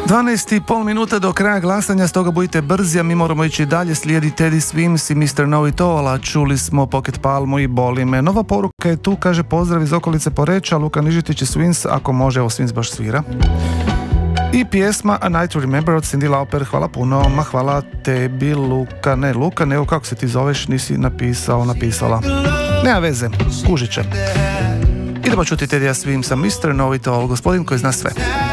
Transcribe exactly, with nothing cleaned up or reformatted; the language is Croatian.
dvanaest i pol minuta do kraja glasanja, stoga budite brzi, a mi moramo ići dalje. Slijedi Teddy Swims i mister Know It All, a čuli smo Pocket Palmu i Boli me. Nova poruka je tu, kaže pozdrav iz okolice Poreča, Luka Nižetić i Swins, ako može, evo Swins baš svira. I pjesma A Night to Remember od Cyndi Lauper. Hvala puno, ma hvala tebi Luka, ne Luka, nego kako se ti zoveš, nisi napisao, napisala. Nema veze, kužit će. Idemo čuti Teddyja Swimsa, mister Know It All, gospodin koji zna sve.